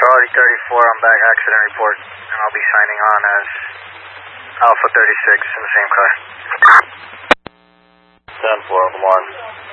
Charlie 34 on back accident report, and I'll be signing on as Alpha 36 in the same car. 10-4, come on.